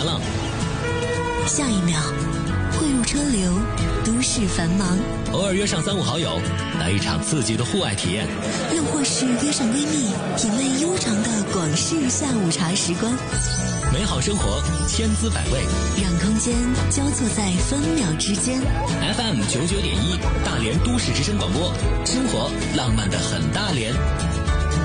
踏浪， 下一秒汇入车流，都市繁忙。 偶尔约上3、5好友，来一场刺激的户外体验， 又或是约上闺蜜，品味悠长的广式下午茶时光。 美好生活千滋百味， 让空间交错在分秒之间。 FM 99.1大连都市之声广播，生活浪漫的很大连。